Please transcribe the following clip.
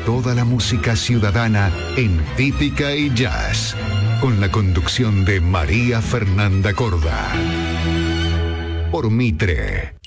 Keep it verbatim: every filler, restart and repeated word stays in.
toda la música ciudadana en Típica y Jazz, con la conducción de María Fernanda Corda. Por Mitre.